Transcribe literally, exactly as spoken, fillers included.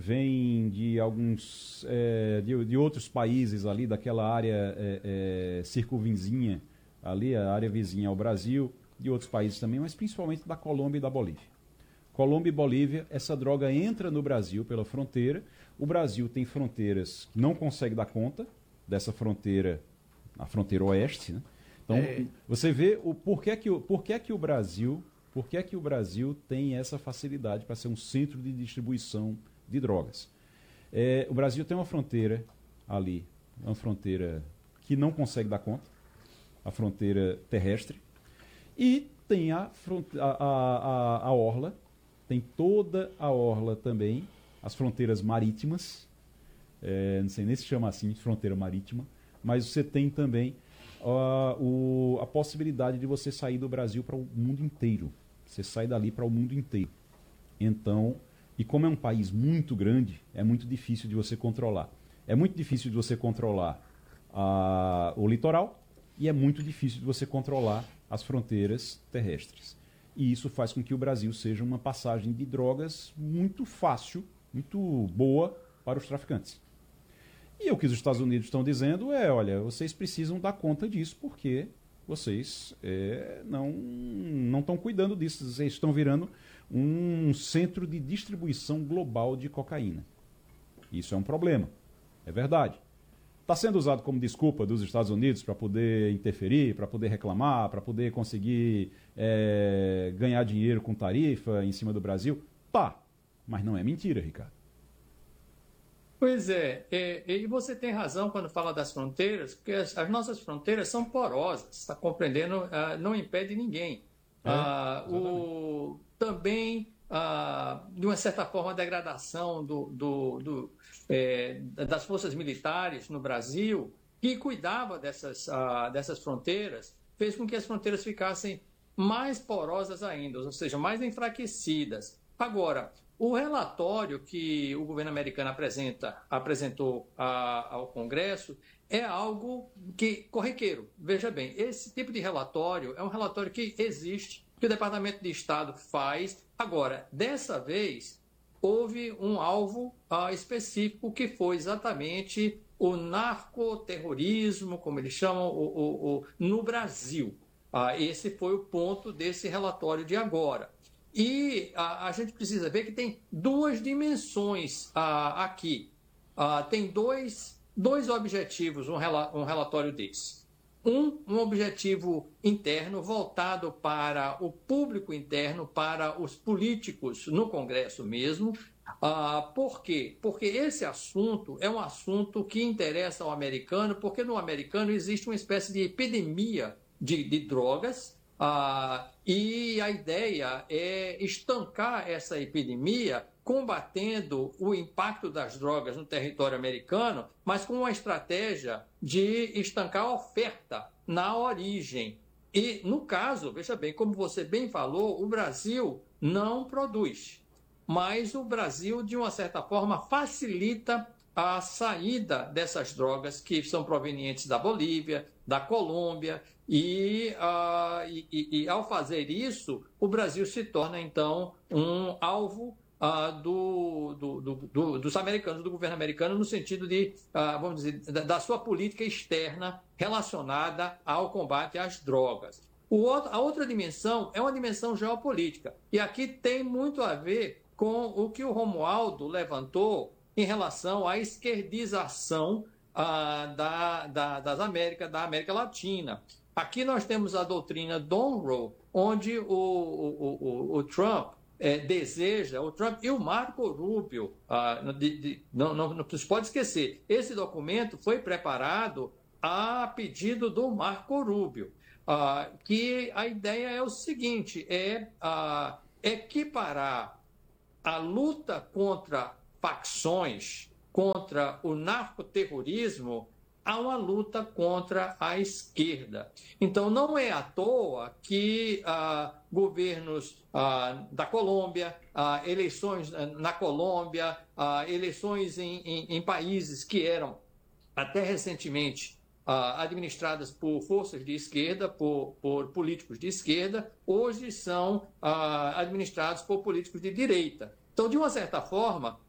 vêm de alguns é, de, de outros países ali, daquela área é, é, circunvizinha, ali, a área vizinha ao Brasil, de outros países também, mas principalmente da Colômbia e da Bolívia. Colômbia e Bolívia, essa droga entra no Brasil pela fronteira. O Brasil tem fronteiras que não consegue dar conta dessa fronteira, a fronteira oeste, né? Então, é. você vê o porquê que o, porquê que o Brasil, porquê que o Brasil tem essa facilidade para ser um centro de distribuição de drogas. É, o Brasil tem uma fronteira ali, uma fronteira que não consegue dar conta, a fronteira terrestre, e tem a, a, a, a orla, tem toda a orla também, as fronteiras marítimas, é, não sei nem se chama assim, fronteira marítima, mas você tem também uh, o, a possibilidade de você sair do Brasil para o mundo inteiro. Você sai dali para o mundo inteiro. Então, e como é um país muito grande, é muito difícil de você controlar. É muito difícil de você controlar uh, o litoral e é muito difícil de você controlar as fronteiras terrestres. E isso faz com que o Brasil seja uma passagem de drogas muito fácil, muito boa para os traficantes. E o que os Estados Unidos estão dizendo é, olha, vocês precisam dar conta disso porque vocês é, não não estão cuidando disso, vocês estão virando um centro de distribuição global de cocaína. Isso é um problema, é verdade. Está sendo usado como desculpa dos Estados Unidos para poder interferir, para poder reclamar, para poder conseguir é, ganhar dinheiro com tarifa em cima do Brasil? Tá, mas não é mentira, Ricardo. Pois é, é, e você tem razão quando fala das fronteiras, porque as, as nossas fronteiras são porosas, está compreendendo? Ah, não impede ninguém. É, ah, o, também, ah, de uma certa forma, a degradação do, do, do, é, das forças militares no Brasil, que cuidava dessas, ah, dessas fronteiras, fez com que as fronteiras ficassem mais porosas ainda, ou seja, mais enfraquecidas. Agora, o relatório que o governo americano apresenta, apresentou a, ao Congresso é algo que corriqueiro. Veja bem, esse tipo de relatório é um relatório que existe, que o Departamento de Estado faz. Agora, dessa vez, houve um alvo uh, específico que foi exatamente o narcoterrorismo, como eles chamam, o, o, o, no Brasil. Uh, esse foi o ponto desse relatório de agora. E a, a gente precisa ver que tem duas dimensões ah, aqui. Ah, tem dois, dois objetivos, um, rela, um relatório desse. Um, um objetivo interno voltado para o público interno, para os políticos no Congresso mesmo. Ah, por quê? Porque esse assunto é um assunto que interessa ao americano, porque no americano existe uma espécie de epidemia de, de drogas. Ah, e a ideia é estancar essa epidemia, combatendo o impacto das drogas no território americano, mas com uma estratégia de estancar a oferta na origem. E, no caso, veja bem, como você bem falou, o Brasil não produz, mas o Brasil, de uma certa forma, facilita a saída dessas drogas que são provenientes da Bolívia, da Colômbia, e, uh, e, e, e ao fazer isso, o Brasil se torna, então, um alvo uh, do, do, do, do, dos americanos, do governo americano, no sentido de, uh, vamos dizer, da, da sua política externa relacionada ao combate às drogas. O outro, a outra dimensão é uma dimensão geopolítica, e aqui tem muito a ver com o que o Romualdo levantou em relação à esquerdização ah, da, da, das Américas, da América Latina. Aqui nós temos a doutrina Monroe, onde o, o, o, o Trump é, deseja, o Trump e o Marco Rubio, ah, de, de, não, não, não se pode esquecer, esse documento foi preparado a pedido do Marco Rubio, ah, que a ideia é o seguinte, é ah, equiparar a luta contra facções, contra o narcoterrorismo, a uma luta contra a esquerda. Então, não é à toa que ah, governos ah, da Colômbia, ah, eleições na Colômbia, ah, eleições em, em, em países que eram até recentemente ah, administradas por forças de esquerda, por, por políticos de esquerda, hoje são ah, administrados por políticos de direita. Então, de uma certa forma,